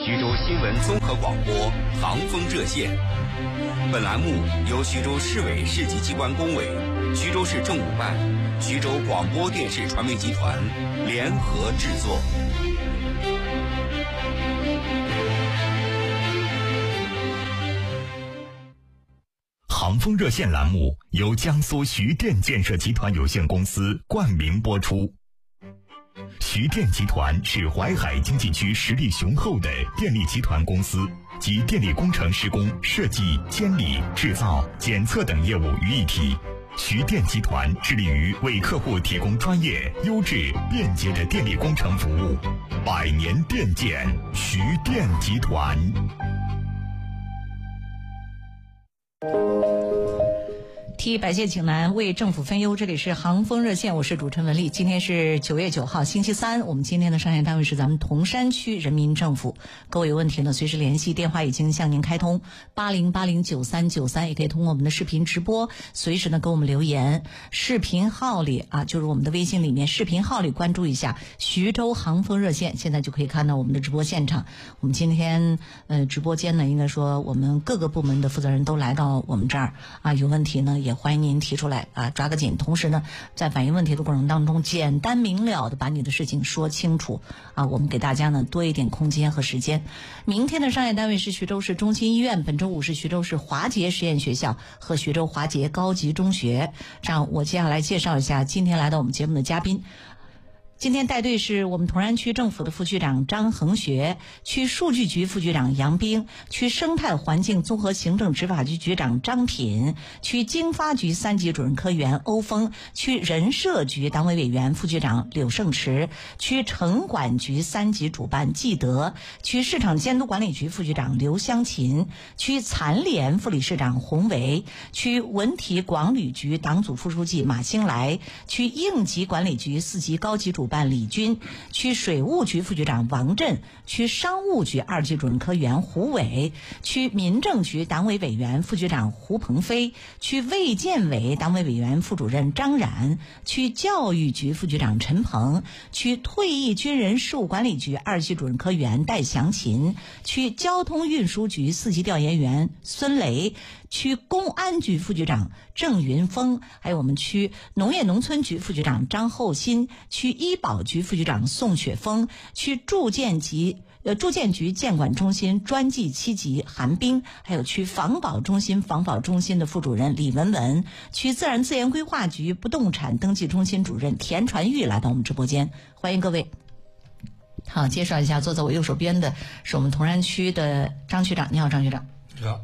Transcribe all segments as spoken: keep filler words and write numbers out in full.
徐州新闻综合广播航风热线。本栏目由徐州市委市级机关工委、徐州市政务办、徐州广播电视传媒集团联合制作。 航风热线栏目由江苏徐电建设集团有限公司冠名播出。徐电集团是淮海经济区实力雄厚的电力集团公司，集电力工程施工、设计、监理、制造、检测等业务于一体。徐电集团致力于为客户提供专业、优质、便捷的电力工程服务。百年电建，徐电集团。 替百姓请难，为政府分忧。这里是航风热线，我是主持人文丽。今天是九月九号，星期三。我们今天的上线单位是咱们铜山区人民政府。各位有问题呢，随时联系，电话已经向您开通八零八零九三九三，也可以通过我们的视频直播，随时呢给我们留言。视频号里啊，就是我们的微信里面视频号里关注一下徐州航风热线，现在就可以看到我们的直播现场。我们今天呃直播间呢，应该说我们各个部门的负责人都来到我们这儿啊，有问题呢也欢迎您提出来啊，抓个紧。同时呢，在反映问题的过程当中，简单明了的把你的事情说清楚啊，我们给大家呢多一点空间和时间。明天的商业单位是徐州市中心医院，本周五是徐州市华杰实验学校和徐州华杰高级中学。这样，我接下来介绍一下今天来到我们节目的嘉宾。今天带队是我们铜山区政府的副局长张恒学，区数据局副局长杨兵，区生态环境综合行政执法局局长张品，区经发局三级主任科员欧峰，区人社局党委委员副局长柳胜池，区城管局三级主办季德，区市场监督管理局副局长刘香琴，区残联副理事长洪维，区文体广旅局党组副书记马兴来，区应急管理局四级高级主办李军，区水务局副局长王震，区商务局二级主任科员胡伟，区民政局党委委员副局长胡鹏飞，区卫健委党委委员副主任张冉，区教育局副局长陈鹏，区退役军人事务管理局二级主任科员戴祥琴，区交通运输局四级调研员孙雷，区公安局副局长郑云峰，还有我们区农业农村局副局长张厚新，区医保局副局长宋雪峰，区住建局呃住建局建管中心专技七级韩冰，还有区防保中心防保中心的副主任李文文，区自然资源规划局不动产登记中心主任田传玉来到我们直播间，欢迎各位。好，介绍一下，坐在我右手边的是我们铜山区的张局长。你好，张局长。 你好。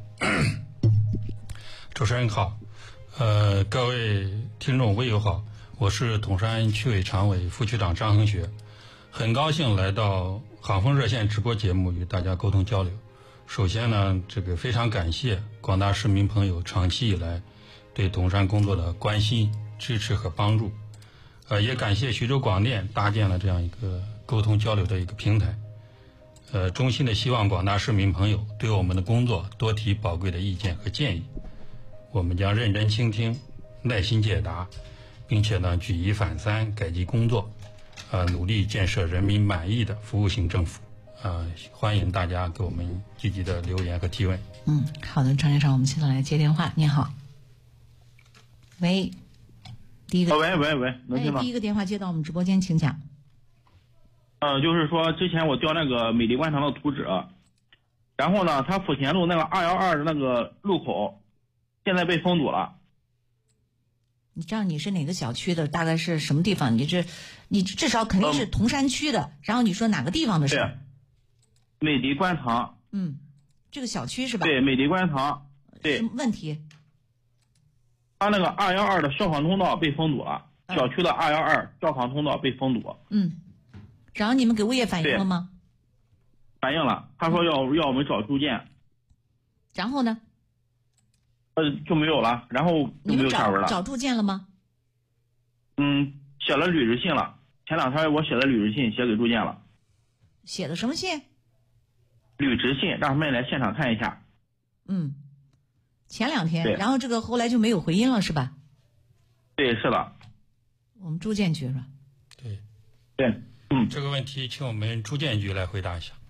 主持人好，呃，各位听众微友好，我是铜山区委常委副区长张恒学，很高兴来到航风热线直播节目与大家沟通交流。首先呢，这个非常感谢广大市民朋友长期以来对铜山工作的关心、支持和帮助，呃，也感谢徐州广电搭建了这样一个沟通交流的一个平台。呃，衷心的希望广大市民朋友对我们的工作多提宝贵的意见和建议。我们将认真倾听，耐心解答，并且呢举一反三，改进工作，呃，努力建设人民满意的服务型政府。呃，欢迎大家给我们积极的留言和提问。 嗯，好的，张先生，我们现在来接电话。你好，喂，第一个， 哦、喂喂喂，能听吗？ 哎，第一个电话接到我们直播间，请讲。 呃，就是说之前我调那个美丽观塘的图纸，然后呢，它抚贤路那个二幺二的那个路口。现在被封堵了。 你知道你是哪个小区的？大概是什么地方？你这，你至少肯定是铜山区的。嗯、然后你说哪个地方的事？ 对，美丽观塘。 嗯，这个小区是吧？ 对，美丽观塘。对。 什么问题？ 他那个二幺二的消防通道被封堵了，嗯、小区的二幺二消防通道被封堵。 嗯。然后你们给物业反映了吗？ 反映了，他说要、嗯、要我们找住建。 然后呢？ 呃，就没有了，然后就没有下文了。 找住建了吗？ 嗯，写了履职信了。前两天我写的履职信写给住建了。 写的什么信？ 履职信，让他们来现场看一下。 嗯，前两天，然后这个后来就没有回音了，是吧？ 对，是的。 我们住建局是吧？ 对， 对，嗯， 这个问题请我们住建局来回答一下。